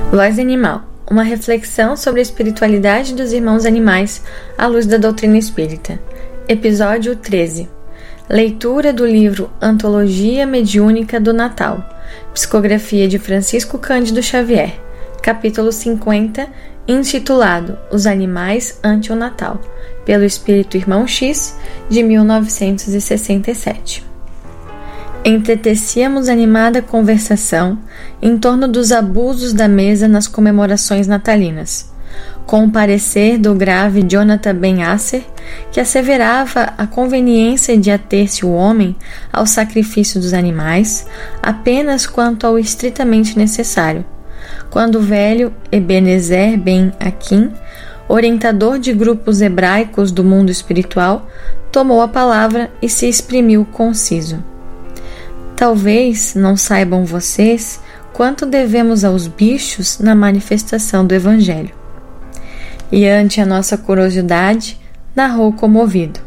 Voz Animal, uma reflexão sobre a espiritualidade dos irmãos animais à luz da doutrina espírita. Episódio 13. Leitura do livro Antologia Mediúnica do Natal, psicografia de Francisco Cândido Xavier, capítulo 50, intitulado Os Animais ante o Natal, pelo Espírito Irmão X, de 1967. Entretecíamos animada conversação em torno dos abusos da mesa nas comemorações natalinas, com o parecer do grave Jonathan Ben Asser, que asseverava a conveniência de ater-se o homem ao sacrifício dos animais apenas quanto ao estritamente necessário, quando o velho Ebenezer Ben Akin, orientador de grupos hebraicos do mundo espiritual, tomou a palavra e se exprimiu conciso. Talvez não saibam vocês quanto devemos aos bichos na manifestação do Evangelho. E ante a nossa curiosidade, narrou comovido.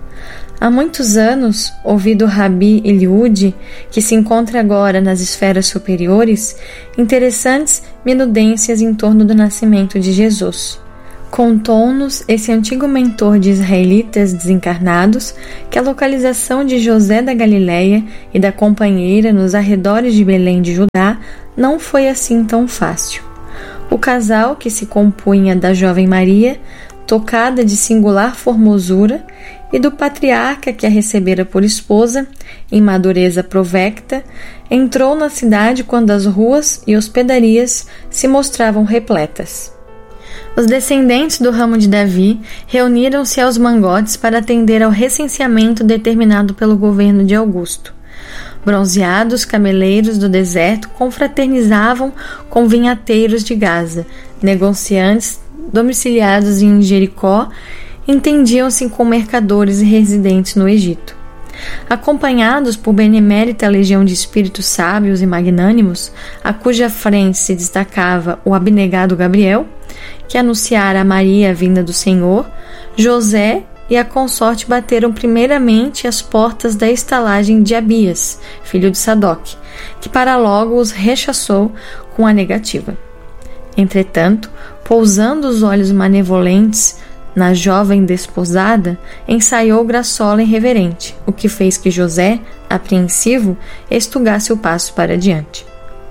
Há muitos anos, ouvi do Rabi Eliud, que se encontra agora nas esferas superiores, interessantes minudências em torno do nascimento de Jesus. Contou-nos esse antigo mentor de israelitas desencarnados que a localização de José da Galileia e da companheira nos arredores de Belém de Judá não foi assim tão fácil. O casal, que se compunha da jovem Maria, tocada de singular formosura, e do patriarca que a recebera por esposa, em madureza provecta, entrou na cidade quando as ruas e hospedarias se mostravam repletas. Os descendentes do ramo de Davi reuniram-se aos mangotes para atender ao recenseamento determinado pelo governo de Augusto. Bronzeados cameleiros do deserto confraternizavam com vinhateiros de Gaza, negociantes domiciliados em Jericó entendiam-se com mercadores e residentes no Egito. Acompanhados por benemérita legião de espíritos sábios e magnânimos, a cuja frente se destacava o abnegado Gabriel, que anunciara a Maria a vinda do Senhor, José e a consorte bateram primeiramente as portas da estalagem de Abias, filho de Sadoc, que para logo os rechaçou com a negativa. Entretanto, pousando os olhos manevolentes na jovem desposada, ensaiou graçola irreverente, o que fez que José, apreensivo, estugasse o passo para diante.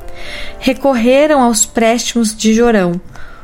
Recorreram aos préstimos de Jorão,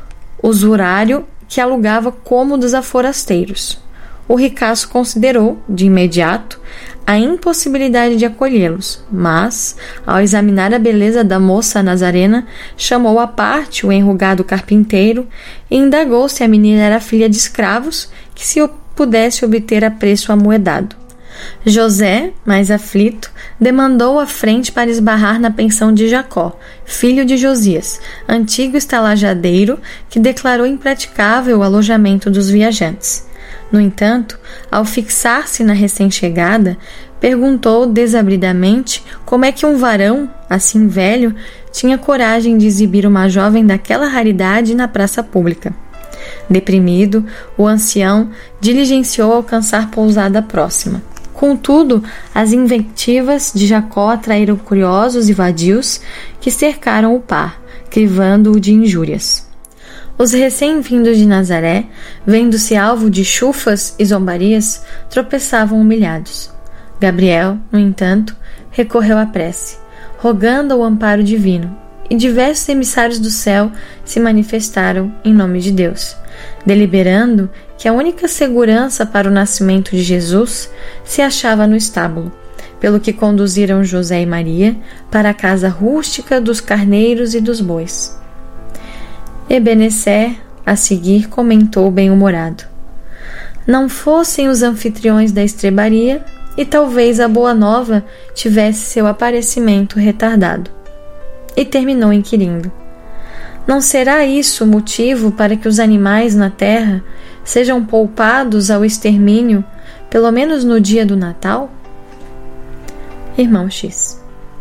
usurário que alugava cômodos a forasteiros. O ricaço considerou, de imediato, a impossibilidade de acolhê-los, mas, ao examinar a beleza da moça nazarena, chamou à parte o enrugado carpinteiro e indagou se a menina era filha de escravos que se pudesse obter a preço amoedado. José, mais aflito, demandou a frente para esbarrar na pensão de Jacó, filho de Josias, antigo estalajadeiro que declarou impraticável o alojamento dos viajantes. No entanto, ao fixar-se na recém-chegada, perguntou desabridamente como é que um varão, assim velho, tinha coragem de exibir uma jovem daquela raridade na praça pública. Deprimido, o ancião diligenciou alcançar pousada próxima. Contudo, as invectivas de Jacó atraíram curiosos e vadios que cercaram o par, crivando-o de injúrias. Os recém-vindos de Nazaré, vendo-se alvo de chufas e zombarias, tropeçavam humilhados. Gabriel, no entanto, recorreu à prece, rogando ao amparo divino, e diversos emissários do céu se manifestaram em nome de Deus, deliberando que a única segurança para o nascimento de Jesus se achava no estábulo, pelo que conduziram José e Maria para a casa rústica dos carneiros e dos bois. Ebenezer, a seguir, comentou bem-humorado: não fossem os anfitriões da estrebaria e talvez a Boa Nova tivesse seu aparecimento retardado. E terminou inquirindo: não será isso motivo para que os animais na terra sejam poupados ao extermínio, pelo menos no dia do Natal? Irmão X.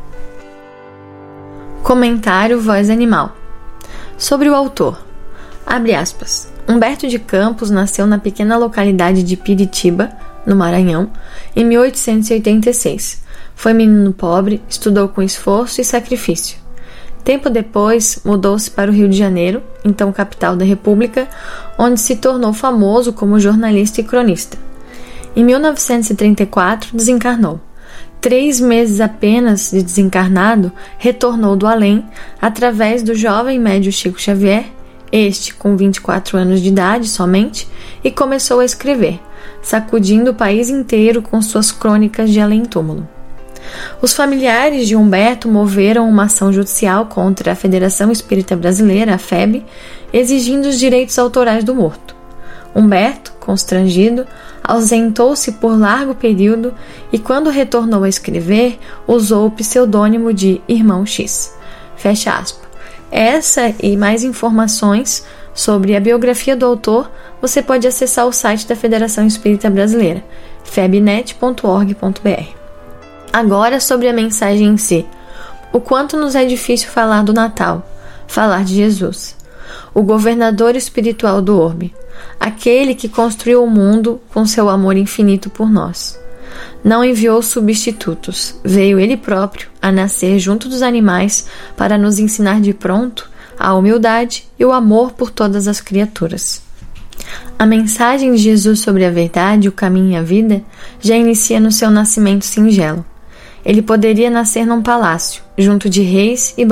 Comentário Voz Animal. Sobre o autor, abre aspas, Humberto de Campos nasceu na pequena localidade de Piritiba, no Maranhão, em 1886. Foi menino pobre, estudou com esforço e sacrifício. Tempo depois, mudou-se para o Rio de Janeiro, então capital da República, onde se tornou famoso como jornalista e cronista. Em 1934, desencarnou. 3 meses apenas de desencarnado, retornou do além através do jovem médio Chico Xavier, este com 24 anos de idade somente, e começou a escrever, sacudindo o país inteiro com suas crônicas de além-túmulo. Os familiares de Humberto moveram uma ação judicial contra a Federação Espírita Brasileira, a FEB, exigindo os direitos autorais do morto. Humberto, constrangido, ausentou-se por largo período e, quando retornou a escrever, usou o pseudônimo de Irmão X. Fecha aspas. Essa e mais informações sobre a biografia do autor você pode acessar o site da Federação Espírita Brasileira, febnet.org.br. Agora sobre a mensagem em si. O quanto nos é difícil falar do Natal, falar de Jesus, o governador espiritual do orbe, aquele que construiu o mundo com seu amor infinito por nós. Não enviou substitutos, veio ele próprio a nascer junto dos animais para nos ensinar de pronto a humildade e o amor por todas as criaturas. A mensagem de Jesus sobre a verdade, o caminho e a vida já inicia no seu nascimento singelo. Ele poderia nascer num palácio, junto de reis e